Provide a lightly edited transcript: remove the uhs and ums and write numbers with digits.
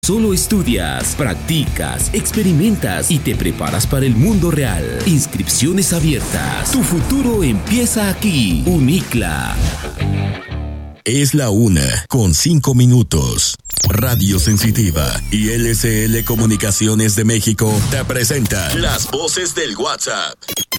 Solo estudias, practicas, experimentas y te preparas para el mundo real. Inscripciones abiertas. Tu futuro empieza aquí. UNICLA. Es la 1:05. Radio Sensitiva y LCL Comunicaciones de México te presentan Las Voces del WhatsApp.